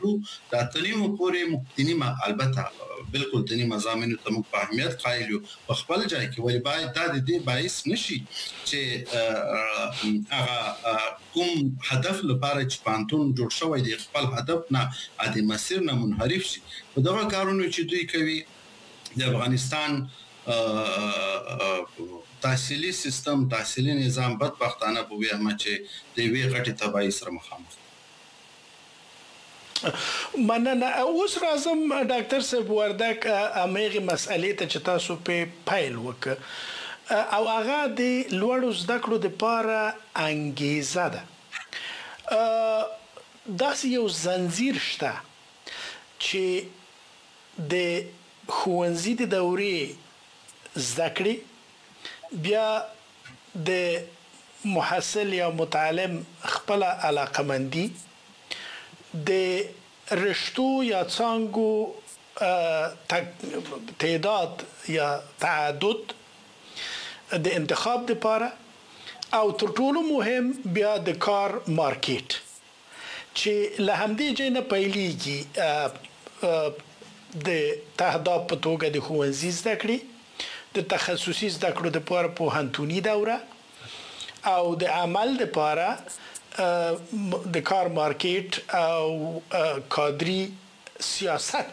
واخلو د تعلیم پورې مختنی البته بالکل دني مضامین ته موږ په اهمیت قایل یو په خپل ځای کې ولی باید د دې باعث نشي چې هغه کوم هدف لپاره چې پانتون جوړ شوی دی خپل هدف نه عادي مسیر نه منحرف شي په دغه کارونو چې دوی کوي د افغانستان تحصیلي سیستم تحصیلي نظام بدبختانه په ویمه چې د وی غټي تبعی سره مخامخ مننه اوس راځم ډاکټر صاحب وردک امغه مسئلې ته چې تاسو په پایل وک او هغه د لوړو زده کړو د لپاره انګیزه ده داس یو زنجیر شته چې د ښوونځي د دورې زده کړې بیا د محصل یا متعلم خپل علاقمندي د رشتو یا څانګو تعداد یا تعدد د انتخاب لپاره او تر ټولو مهم بیا د کار مارکیټ چې له همدې ځای نه پیلېږي د تهداب په توګه د ښوونځي زده کړې د تخصصي زده کړو لپاره پوهنتوني دوره او د عمل لپاره د کار مارکیټ او کادری سیاست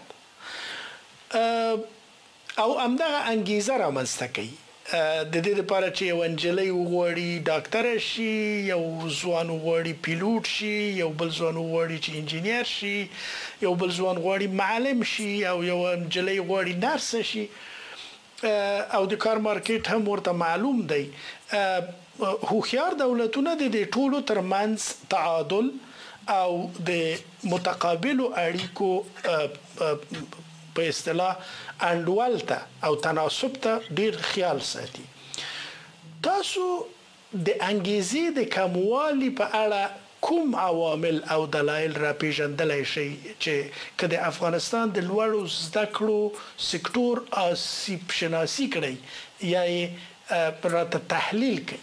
او همدغه انګیزه رامنځته کوي د دې لپاره چې یو انجلۍ وغواړي ډاکټر شي یو ځوان وغواړي پیلوټ شي یو بل ځوان وغواړي چې انجینیر شي یو بل ځوان غواړي معلم شي او یو انجلۍ غواړي نرس شي او د کار مارکیټ هم ورته معلوم دی هوښیار دولتونه د ټولو ترمنځ تعادل او د متقابل اړیکو په اصطلاح انډولته او تناسب ته ډیر خیال ساتي تاسو د انګیزې د کموالي په اړه کوم عوامل او دلایل را پیژندلای شي چې کله افغانستان د لوړو زده کړو سکتور آسیب شناسي کړي یا پراته تحلیل کړي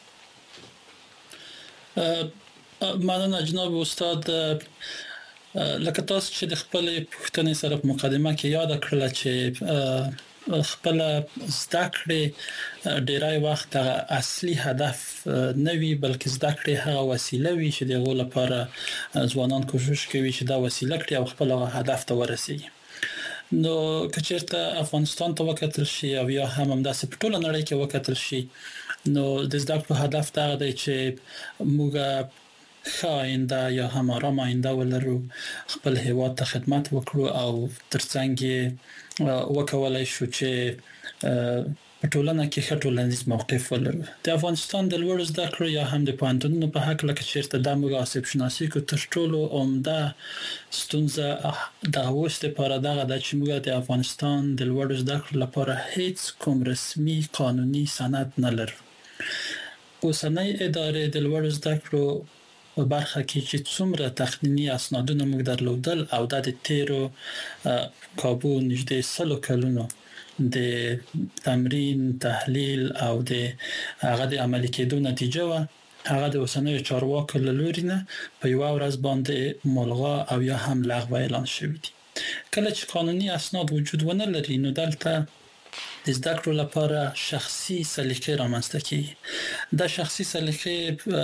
مننه جناب استاد لکه تاسو چې د خپل پوښتنې سره په مقدمه کې یاد کړل چې خپل زده کړې ډیری وخت اصلي هدف نه وي بلکې زده کړې هغه وسیله وي چې دغه لپاره ځوانان کوشش کوي چې دا وسیله کړي او خپل هدف ته ورسیږي نو کچېرته افغانستان ته وکتل شي او یا هم همداسې په ټوله نړۍ کې وکتل شي نو د زده کړو هدف دا دی چې موږ ښه آینده یا هم آرام آینده ولرو خپل هیواد ته خدمت وکړو او ترڅنګ وکولای شو چې په ټولنه کې ښه ټولنیز موقف ولرو د افغانستان د لوړو زده کړو یا هم د پوهنتونونو په هکله که چیرته د موږ آسیب شناسي کو تر ټولو عمده ستونزه د اوس لپاره دغه د چې موږ د افغانستان د لوړو زده کړو لپاره هیڅ کوم رسمي قانوني سند نه لرو اوسنۍ ادارې د لوړو زده کړو په برخه کې چې څومره تخنینی اسنادونه موږ درلودل او د تیرو کابو نږدې 100 کلونو د تمرین تحلیل او د هغه د عملي کېدو نتیجه و هغه د اوسنیو چارواکو له لوري نه په یو ورځ باندې ملغا او یا هم لغو اعلان شوی دي کله چې قانوني اسناد وجود ونه لري نو دلته د زده کړو لپاره شخصي سلیقې رامنځته کیږي دا شخصي سلیقې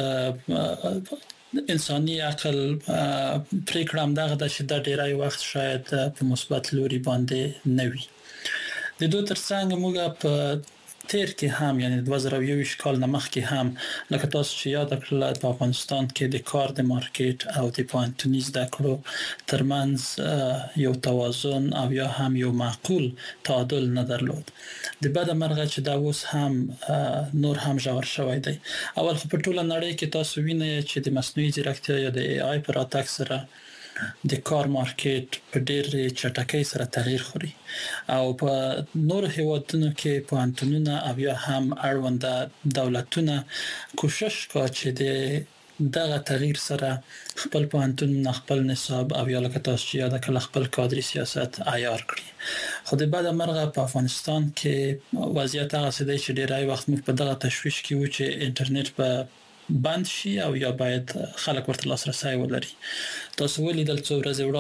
انساني عقل پریکړه هم دغه د چې د ډیری وخت شاید په مثبت لوري باندې نه وي د دوه ترڅنګ موږ په تیر کې هم یعنی 2021 کال نه مخکې هم لکه تاسو چې یاد کړل په افغانستان کې د کار د مارکیټ او د پوهنتوني زده کړو ترمنځ یو توازن او یا هم یو معقول تعادل نه درلود د بد مرغه چې دا اوس هم نور هم ژور شوی دی اول خو په ټوله نړۍ کې تاسو وینئ چې د مصنوعي ځیرکتیا یا د AI پر راتګ سره د کار مارکیټ په ډېر چټکۍ سره تغییر خوري او په نور هیوادونو کې پوهنتونونه او یا هم اړونده دولتونه کوشش کوي چې دغه تغییر سره خپل پوهنتون خپل نصاب او یا لکه تاسو چې یاد کړل خپل کادري سیاست عیار کړي خو د بعد مرغه په افغانستان کې وضعیت هغه څه دی چې ډیری وخت موږ په دغه تشویش کې و چې انټرنیټ په بند شي او یا باید خلک ورته لاسرسي ولري تاسو ولیدل څو ورځې